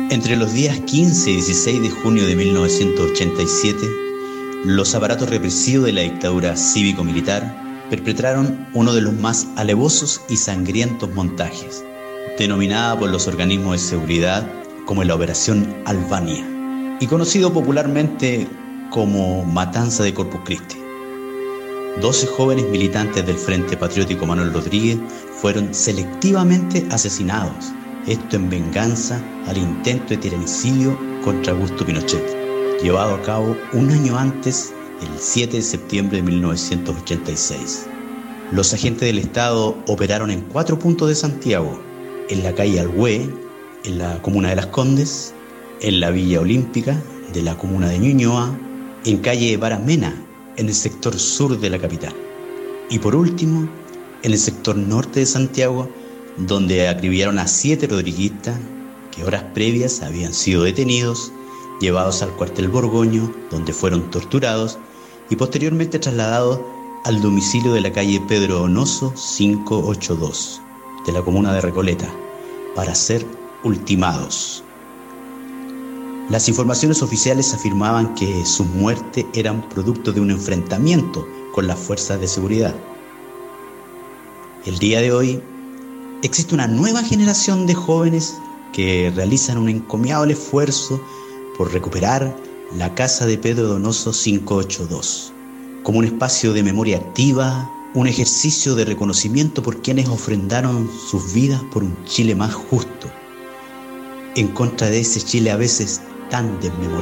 Entre los días 15 y 16 de junio de 1987, los aparatos represivos de la dictadura cívico-militar perpetraron uno de los más alevosos y sangrientos montajes, denominada por los organismos de seguridad como la Operación Albania y conocido popularmente como Matanza de Corpus Christi. 12 jóvenes militantes del Frente Patriótico Manuel Rodríguez fueron selectivamente asesinados, esto en venganza al intento de tiranicidio contra Augusto Pinochet, llevado a cabo un año antes, el 7 de septiembre de 1986. Los agentes del Estado operaron en 4 puntos de Santiago: en la calle Alhué, en la comuna de Las Condes, en la Villa Olímpica de la comuna de Ñuñoa, en calle Baramena, en el sector sur de la capital, y por último, en el sector norte de Santiago, donde acribillaron a 7 rodriguistas que horas previas habían sido detenidos, llevados al cuartel Borgoño, donde fueron torturados y posteriormente trasladados al domicilio de la calle Pedro Donoso 582 de la comuna de Recoleta para ser ultimados. Las informaciones oficiales afirmaban que sus muertes eran producto de un enfrentamiento con las fuerzas de seguridad. El día de hoy existe una nueva generación de jóvenes que realizan un encomiable esfuerzo por recuperar la casa de Pedro Donoso 582 como un espacio de memoria activa, un ejercicio de reconocimiento por quienes ofrendaron sus vidas por un Chile más justo, en contra de ese Chile a veces tan desmemoriado.